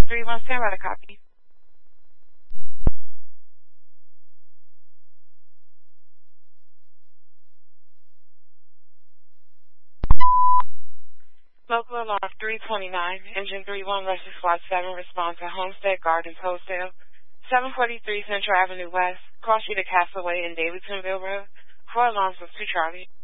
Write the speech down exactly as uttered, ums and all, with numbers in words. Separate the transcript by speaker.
Speaker 1: three one, stand by to copy. Local alarm three twenty-nine, engine three one, Rescue Squad seven, response to Homestead Gardens Wholesale, seven forty-three Central Avenue West, cross street of Castaway and Davidsonville Road. Four alarms with two Charlie.